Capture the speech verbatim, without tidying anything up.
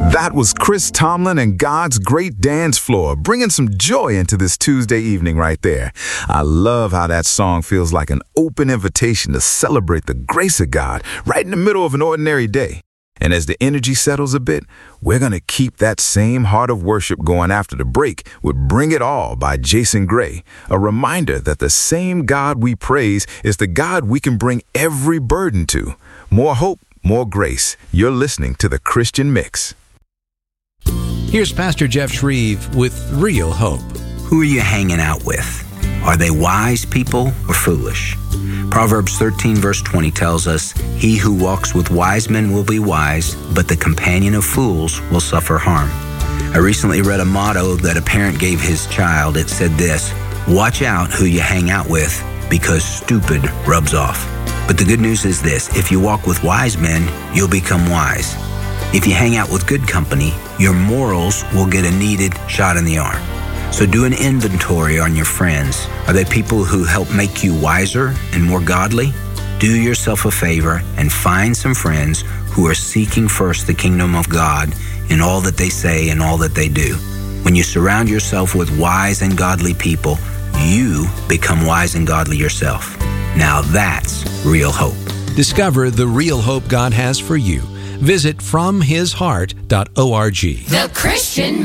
That was Chris Tomlin and God's Great Dance Floor, bringing some joy into this Tuesday evening right there. I love how that song feels like an open invitation to celebrate the grace of God right in the middle of an ordinary day. And as the energy settles a bit, we're going to keep that same heart of worship going after the break with Bring It All by Jason Gray, a reminder that the same God we praise is the God we can bring every burden to. More hope, more grace. You're listening to The Christian Mix. Here's Pastor Jeff Shreve with Real Hope. Who are you hanging out with? Are they wise people or foolish? Proverbs thirteen verse twenty tells us, "He who walks with wise men will be wise, but the companion of fools will suffer harm." I recently read a motto that a parent gave his child. It said this, "Watch out who you hang out with, because stupid rubs off." But the good news is this, if you walk with wise men, you'll become wise. If you hang out with good company, your morals will get a needed shot in the arm. So do an inventory on your friends. Are they people who help make you wiser and more godly? Do yourself a favor and find some friends who are seeking first the kingdom of God in all that they say and all that they do. When you surround yourself with wise and godly people, you become wise and godly yourself. Now that's real hope. Discover the real hope God has for you. Visit from his heart dot org. The Christian